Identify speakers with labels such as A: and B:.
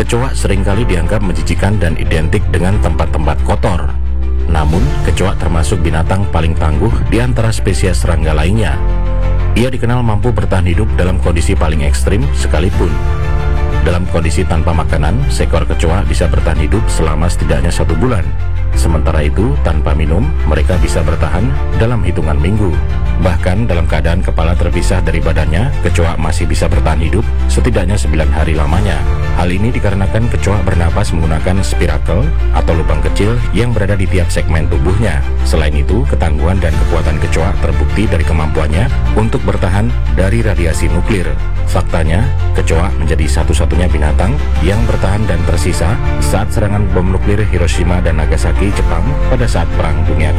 A: Kecoa seringkali dianggap menjijikan dan identik dengan tempat-tempat kotor. Namun, kecoa termasuk binatang paling tangguh di antara spesies serangga lainnya. Ia dikenal mampu bertahan hidup dalam kondisi paling ekstrim sekalipun. Dalam kondisi tanpa makanan, seekor kecoa bisa bertahan hidup selama setidaknya 1 bulan. Sementara itu, tanpa minum, mereka bisa bertahan dalam hitungan minggu. Bahkan dalam keadaan kepala terpisah dari badannya, kecoa masih bisa bertahan hidup setidaknya 9 hari lamanya. Hal ini dikarenakan kecoa bernapas menggunakan spirakel atau lubang kecil yang berada di tiap segmen tubuhnya. Selain itu, ketangguhan dan kekuatan kecoa terbukti dari kemampuannya untuk bertahan dari radiasi nuklir. Faktanya, kecoa menjadi satu-satunya binatang yang bertahan dan tersisa saat serangan bom nuklir Hiroshima dan Nagasaki, Jepang pada saat Perang Dunia Kedua.